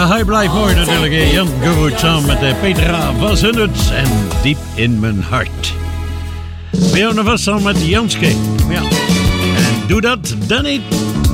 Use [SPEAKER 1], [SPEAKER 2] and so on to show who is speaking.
[SPEAKER 1] hij blijft mooi natuurlijk. Jan Goeroet samen met Petra van Zundert en Diep in mijn hart. We houden vast samen met Janske. Ja. En doe dat dan niet.